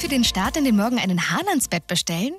für den Start in den Morgen einen Hahn ans Bett bestellen?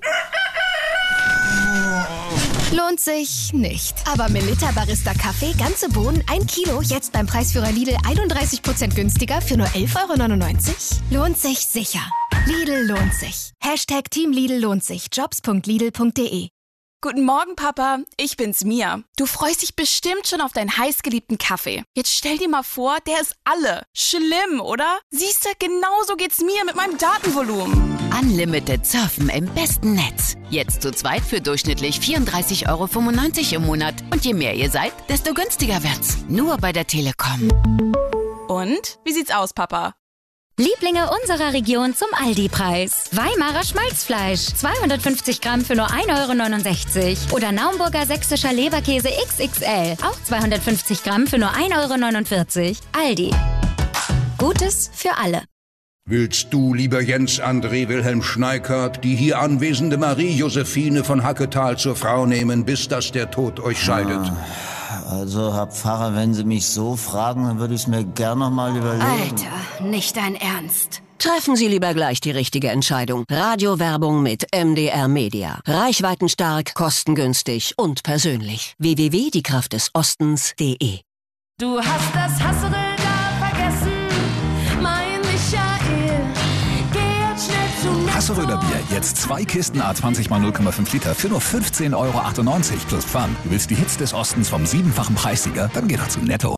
Lohnt sich nicht. Aber Melitta Barista Kaffee, ganze Bohnen, 1 Kilo, jetzt beim Preisführer Lidl 31% günstiger für nur 11,99 €? Lohnt sich sicher. Lidl lohnt sich. Team Lidl lohnt sich. Jobs.lidl.de. Guten Morgen, Papa. Ich bin's, Mia. Du freust dich bestimmt schon auf deinen heißgeliebten Kaffee. Jetzt stell dir mal vor, der ist alle. Schlimm, oder? Siehste, genauso geht's mir mit meinem Datenvolumen. Unlimited surfen im besten Netz. Jetzt zu zweit für durchschnittlich 34,95 € im Monat. Und je mehr ihr seid, desto günstiger wird's. Nur bei der Telekom. Und? Wie sieht's aus, Papa? Lieblinge unserer Region zum Aldi-Preis. Weimarer Schmalzfleisch, 250 Gramm für nur 1,69 € Oder Naumburger sächsischer Leberkäse XXL, auch 250 Gramm für nur 1,49 €. Aldi. Gutes für alle. Willst du, lieber Jens André Wilhelm Schneikert, die hier anwesende Marie-Josephine von Hacketal zur Frau nehmen, bis dass der Tod euch scheidet? Also, Herr Pfarrer, wenn Sie mich so fragen, dann würde ich es mir gern noch mal überlegen. Alter, nicht dein Ernst. Treffen Sie lieber gleich die richtige Entscheidung. Radiowerbung mit MDR Media. Reichweitenstark, kostengünstig und persönlich. www.diekraftdesostens.de. Du hast das Hassel da vergessen, mein Michael. Geh jetzt schnell zu Netto. Hasseröder Bier, jetzt 2 Kisten A20 mal 0,5 Liter für nur 15,98 € plus Pfand. Du willst die Hits des Ostens vom 7-fachen Preissieger? Dann geh doch zu Netto.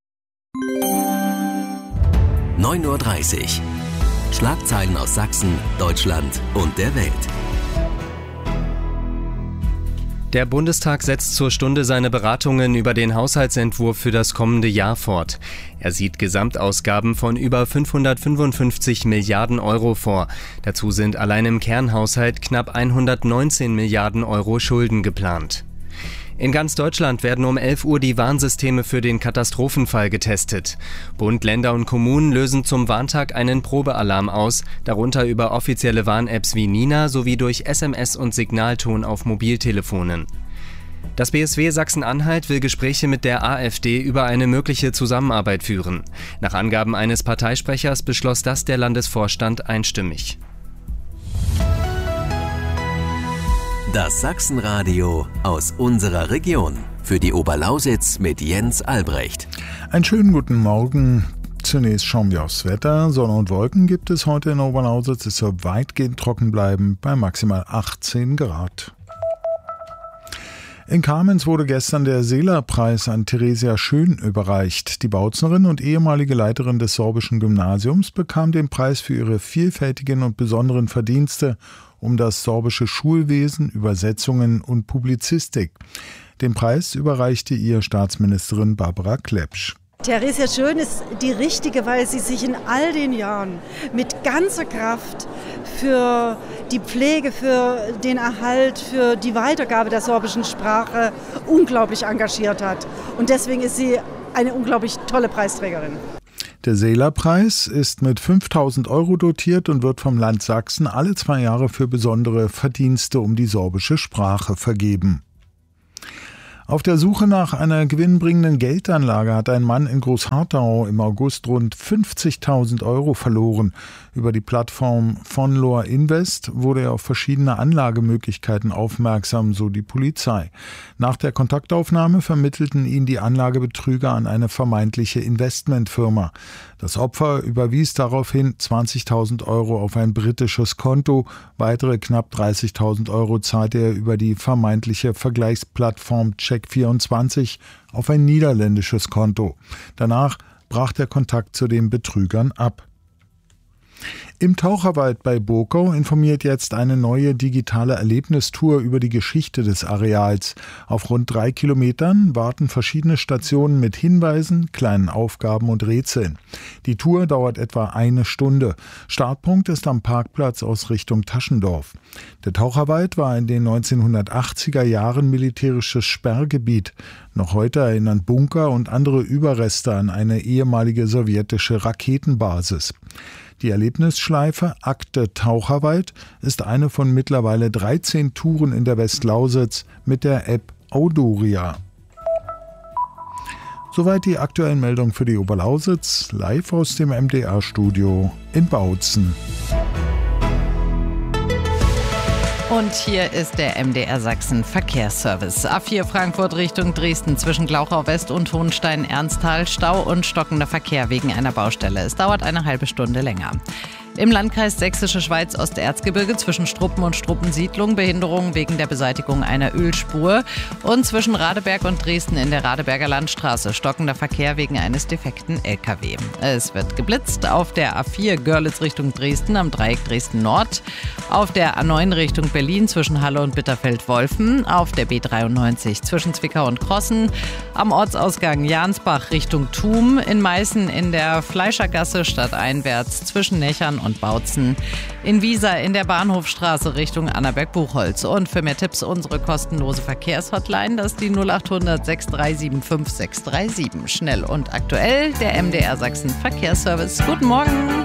9:30 Uhr. Schlagzeilen aus Sachsen, Deutschland und der Welt. Der Bundestag setzt zur Stunde seine Beratungen über den Haushaltsentwurf für das kommende Jahr fort. Er sieht Gesamtausgaben von über 555 Milliarden € vor. Dazu sind allein im Kernhaushalt knapp 119 Milliarden € Schulden geplant. In ganz Deutschland werden um 11 Uhr die Warnsysteme für den Katastrophenfall getestet. Bund, Länder und Kommunen lösen zum Warntag einen Probealarm aus, darunter über offizielle Warn-Apps wie Nina sowie durch SMS und Signalton auf Mobiltelefonen. Das BSW Sachsen-Anhalt will Gespräche mit der AfD über eine mögliche Zusammenarbeit führen. Nach Angaben eines Parteisprechers beschloss das der Landesvorstand einstimmig. Das Sachsenradio aus unserer Region. Für die Oberlausitz mit Jens Albrecht. Einen schönen guten Morgen. Zunächst schauen wir aufs Wetter. Sonne und Wolken gibt es heute in Oberlausitz. Es soll weitgehend trocken bleiben bei maximal 18 Grad. In Kamenz wurde gestern der Seeler-Preis an Theresia Schön überreicht. Die Bautznerin und ehemalige Leiterin des Sorbischen Gymnasiums bekam den Preis für ihre vielfältigen und besonderen Verdienste um das sorbische Schulwesen, Übersetzungen und Publizistik. Den Preis überreichte ihr Staatsministerin Barbara Klepsch. Theresia Schön ist die Richtige, weil sie sich in all den Jahren mit ganzer Kraft für die Pflege, für den Erhalt, für die Weitergabe der sorbischen Sprache unglaublich engagiert hat. Und deswegen ist sie eine unglaublich tolle Preisträgerin. Der Seeler-Preis ist mit 5.000 € dotiert und wird vom Land Sachsen alle 2 Jahre für besondere Verdienste um die sorbische Sprache vergeben. Auf der Suche nach einer gewinnbringenden Geldanlage hat ein Mann in Großharthau im August rund 50.000 € verloren. Über die Plattform Vonlor Invest wurde er auf verschiedene Anlagemöglichkeiten aufmerksam, so die Polizei. Nach der Kontaktaufnahme vermittelten ihn die Anlagebetrüger an eine vermeintliche Investmentfirma. Das Opfer überwies daraufhin 20.000 € auf ein britisches Konto. Weitere knapp 30.000 € zahlte er über die vermeintliche Vergleichsplattform Check24 auf ein niederländisches Konto. Danach brach der Kontakt zu den Betrügern ab. Im Taucherwald bei Burkau informiert jetzt eine neue digitale Erlebnistour über die Geschichte des Areals. Auf rund 3 Kilometern warten verschiedene Stationen mit Hinweisen, kleinen Aufgaben und Rätseln. Die Tour dauert etwa 1 Stunde. Startpunkt ist am Parkplatz aus Richtung Taschendorf. Der Taucherwald war in den 1980er Jahren militärisches Sperrgebiet. Noch heute erinnern Bunker und andere Überreste an eine ehemalige sowjetische Raketenbasis. Die Erlebnisschleife Akte Taucherwald ist eine von mittlerweile 13 Touren in der Westlausitz mit der App Audoria. Soweit die aktuellen Meldungen für die Oberlausitz, live aus dem MDR-Studio in Bautzen. Und hier ist der MDR Sachsen Verkehrsservice. A4 Frankfurt Richtung Dresden zwischen Glauchau West und Hohenstein-Ernsthal. Stau und stockender Verkehr wegen einer Baustelle. Es dauert eine halbe Stunde länger. Im Landkreis Sächsische Schweiz Osterzgebirge zwischen Struppen und Struppensiedlung Behinderung wegen der Beseitigung einer Ölspur. Und zwischen Radeberg und Dresden in der Radeberger Landstraße stockender Verkehr wegen eines defekten LKW. Es wird geblitzt auf der A4 Görlitz Richtung Dresden am Dreieck Dresden Nord, auf der A9 Richtung Berlin zwischen Halle und Bitterfeld-Wolfen, auf der B93 zwischen Zwickau und Krossen, am Ortsausgang Jansbach Richtung Thum, in Meißen in der Fleischergasse stadteinwärts zwischen Nechern und Bautzen, in Wiesa in der Bahnhofstraße Richtung Annaberg-Buchholz. Und für mehr Tipps unsere kostenlose Verkehrshotline, das ist die 0800 6375 637. Schnell und aktuell, der MDR Sachsen Verkehrsservice. Guten Morgen.